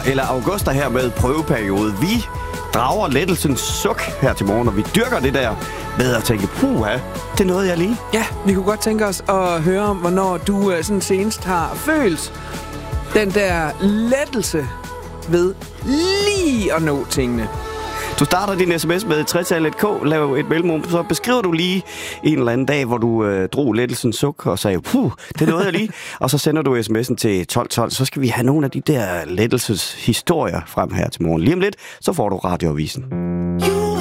eller august er her med prøveperiode. Vi drager lettelsens suk her til morgen, og vi dyrker det der med at tænke, puha, det nåede jeg lige. Ja, vi kunne godt tænke os at høre om, hvornår du sådan senest har følt den der lettelse ved lige at nå tingene. Du starter din sms med 3-tallet K, lav et mellemrum, så beskriver du lige en eller anden dag, hvor du drog lettelsens suk og sagde, det nåede jeg lige. Og så sender du sms'en til 1212, så skal vi have nogle af de der lettelseshistorier frem her til morgen. Lige om lidt, så får du radioavisen.